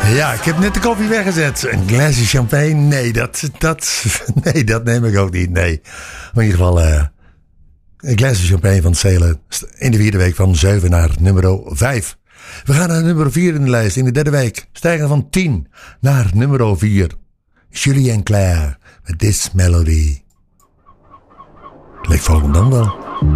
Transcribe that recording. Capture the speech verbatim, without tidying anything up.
Ja, ik heb net de koffie weggezet. Een glaasje champagne? Nee, dat, dat, nee, dat neem ik ook niet. Nee. Maar in ieder geval uh, een glaasje champagne van Zelen. In de vierde week van zeven naar nummer vijf. We gaan naar nummer vier in de lijst. In de derde week stijgen van tien naar nummer vier. Julie en Claire met This Melody. Leek volgend dan wel.